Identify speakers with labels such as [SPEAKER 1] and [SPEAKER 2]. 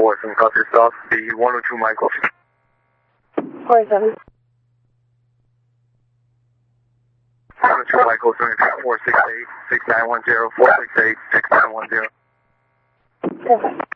[SPEAKER 1] some cluster stops, the 102 Michael.
[SPEAKER 2] 47.
[SPEAKER 1] 102 Michael, 468 6910, 468 6910.
[SPEAKER 2] Perfect.